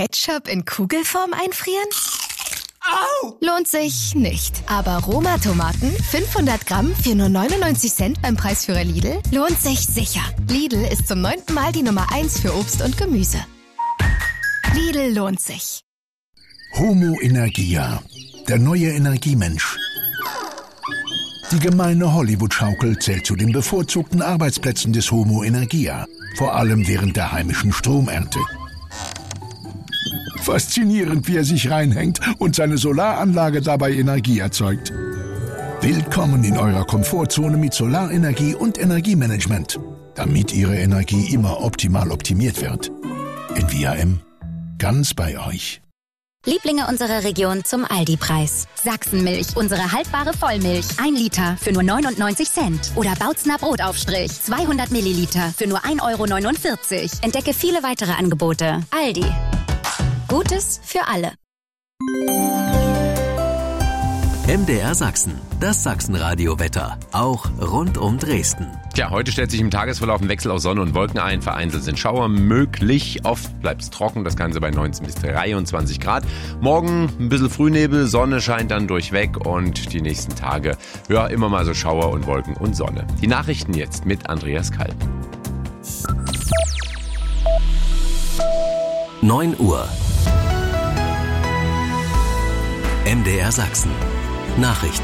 Ketchup in Kugelform einfrieren? Au! Lohnt sich nicht. Aber Roma-Tomaten, 500 Gramm für nur 99 Cent beim Preisführer Lidl, lohnt sich sicher. Lidl ist zum 9. Mal die Nummer 1 für Obst und Gemüse. Lidl lohnt sich. Homo Energia, der neue Energiemensch. Die gemeine Hollywood-Schaukel zählt zu den bevorzugten Arbeitsplätzen des Homo Energia, vor allem während der heimischen Stromernte. Faszinierend, wie er sich reinhängt und seine Solaranlage dabei Energie erzeugt. Willkommen in eurer Komfortzone mit Solarenergie und Energiemanagement, damit Ihre Energie immer optimal optimiert wird. Envia-M, ganz bei euch. Lieblinge unserer Region zum Aldi-Preis. Sachsenmilch, unsere haltbare Vollmilch. 1 Liter für nur 99 Cent. Oder Bautzner Brotaufstrich, 200 Milliliter für nur 1,49 €. Entdecke viele weitere Angebote. Aldi. Gutes für alle. MDR Sachsen, das Sachsenradio-Wetter, auch rund um Dresden. Tja, heute stellt sich im Tagesverlauf ein Wechsel aus Sonne und Wolken ein. Vereinzelt sind Schauer möglich. Oft bleibt es trocken, das Ganze bei 19 bis 23 Grad. Morgen ein bisschen Frühnebel, Sonne scheint dann durchweg und die nächsten Tage, ja, immer mal so Schauer und Wolken und Sonne. Die Nachrichten jetzt mit Andreas Kalb. 9 Uhr. MDR Sachsen. Nachrichten.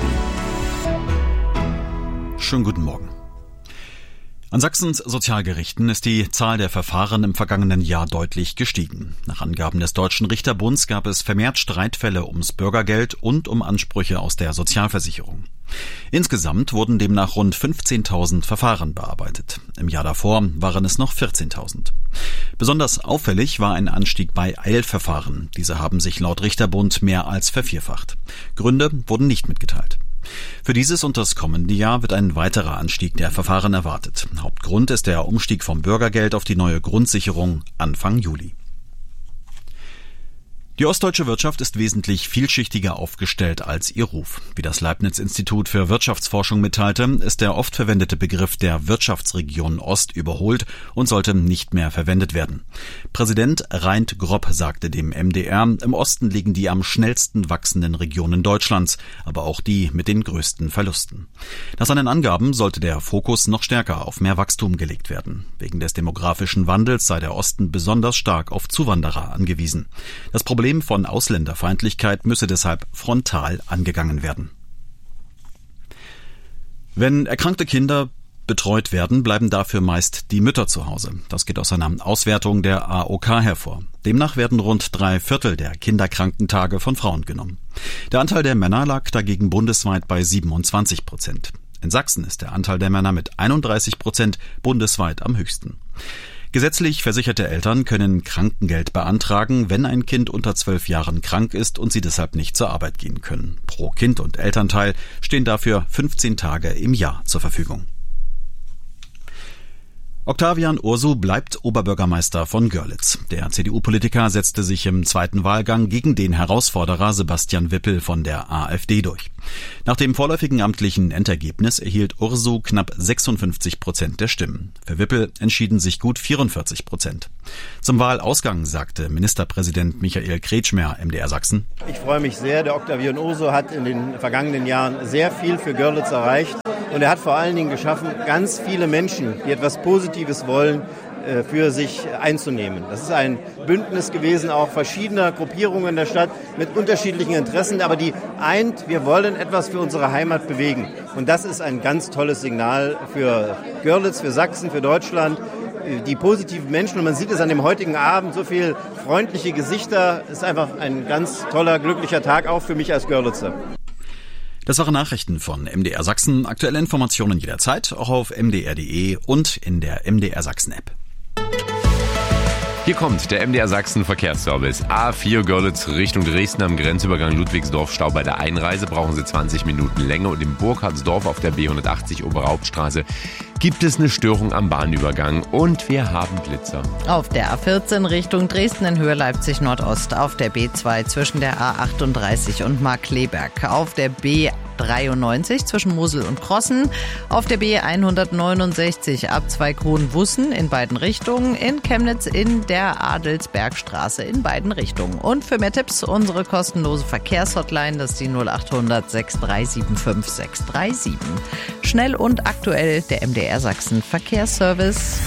Schönen guten Morgen. An Sachsens Sozialgerichten ist die Zahl der Verfahren im vergangenen Jahr deutlich gestiegen. Nach Angaben des Deutschen Richterbunds gab es vermehrt Streitfälle ums Bürgergeld und um Ansprüche aus der Sozialversicherung. Insgesamt wurden demnach rund 15.000 Verfahren bearbeitet. Im Jahr davor waren es noch 14.000. Besonders auffällig war ein Anstieg bei Eilverfahren. Diese haben sich laut Richterbund mehr als vervierfacht. Gründe wurden nicht mitgeteilt. Für dieses und das kommende Jahr wird ein weiterer Anstieg der Verfahren erwartet. Hauptgrund ist der Umstieg vom Bürgergeld auf die neue Grundsicherung Anfang Juli. Die ostdeutsche Wirtschaft ist wesentlich vielschichtiger aufgestellt als ihr Ruf. Wie das Leibniz-Institut für Wirtschaftsforschung mitteilte, ist der oft verwendete Begriff der Wirtschaftsregion Ost überholt und sollte nicht mehr verwendet werden. Präsident Reint Gropp sagte dem MDR, im Osten liegen die am schnellsten wachsenden Regionen Deutschlands, aber auch die mit den größten Verlusten. Nach seinen Angaben sollte der Fokus noch stärker auf mehr Wachstum gelegt werden. Wegen des demografischen Wandels sei der Osten besonders stark auf Zuwanderer angewiesen. Das Problem von Ausländerfeindlichkeit müsse deshalb frontal angegangen werden. Wenn erkrankte Kinder betreut werden, bleiben dafür meist die Mütter zu Hause. Das geht aus einer Auswertung der AOK hervor. Demnach werden rund 3/4 der Kinderkrankentage von Frauen genommen. Der Anteil der Männer lag dagegen bundesweit bei 27%. In Sachsen ist der Anteil der Männer mit 31% bundesweit am höchsten. Gesetzlich versicherte Eltern können Krankengeld beantragen, wenn ein Kind unter 12 Jahren krank ist und sie deshalb nicht zur Arbeit gehen können. Pro Kind und Elternteil stehen dafür 15 Tage im Jahr zur Verfügung. Octavian Ursu bleibt Oberbürgermeister von Görlitz. Der CDU-Politiker setzte sich im zweiten Wahlgang gegen den Herausforderer Sebastian Wippel von der AfD durch. Nach dem vorläufigen amtlichen Endergebnis erhielt Ursu knapp 56% der Stimmen. Für Wippel entschieden sich gut 44%. Zum Wahlausgang sagte Ministerpräsident Michael Kretschmer MDR Sachsen: Ich freue mich sehr, der Octavian Ursu hat in den vergangenen Jahren sehr viel für Görlitz erreicht. Und er hat vor allen Dingen geschaffen, ganz viele Menschen, die etwas Positives wollen, für sich einzunehmen. Das ist ein Bündnis gewesen, auch verschiedener Gruppierungen der Stadt mit unterschiedlichen Interessen, aber die eint, wir wollen etwas für unsere Heimat bewegen. Und das ist ein ganz tolles Signal für Görlitz, für Sachsen, für Deutschland. Die positiven Menschen, und man sieht es an dem heutigen Abend, so viele freundliche Gesichter, ist einfach ein ganz toller, glücklicher Tag, auch für mich als Görlitzer. Das waren Nachrichten von MDR Sachsen. Aktuelle Informationen jederzeit, auch auf mdr.de und in der MDR Sachsen App. Hier kommt der MDR Sachsen Verkehrsservice. A4 Görlitz Richtung Dresden am Grenzübergang Ludwigsdorf Stau bei der Einreise. Brauchen Sie 20 Minuten länger. Und im Burkhardsdorf auf der B180 Oberhauptstraße gibt es eine Störung am Bahnübergang. Und wir haben Blitzer. Auf der A14 Richtung Dresden in Höhe Leipzig Nordost. Auf der B2 zwischen der A38 und Markkleeberg. Auf der B 93 zwischen Mosel und Crossen. Auf der B169 ab 2 Kronwussen in beiden Richtungen. In Chemnitz in der Adelsbergstraße in beiden Richtungen. Und für mehr Tipps unsere kostenlose Verkehrshotline, das ist die 0800 6375 637. Schnell und aktuell der MDR Sachsen Verkehrsservice.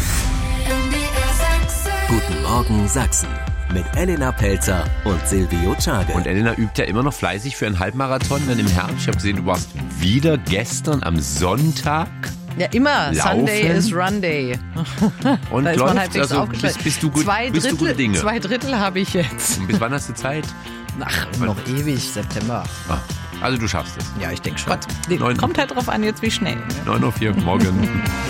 Guten Morgen Sachsen mit Elena Pelzer und Silvio Czade. Und Elena übt ja immer noch fleißig für einen Halbmarathon dann im Herbst. Ich habe gesehen, du warst wieder gestern am Sonntag. Ja, immer. Laufen. Sunday is Run Day. Und da ist man halt läuft, also bist du gut, bist du gute Dinge? 2 Drittel habe ich jetzt. Und bis wann hast du Zeit? Ach, noch ewig, September. Also du schaffst es. Ja, ich denke schon. Gott, Kommt halt drauf an jetzt, wie schnell. 9:04 Uhr morgen.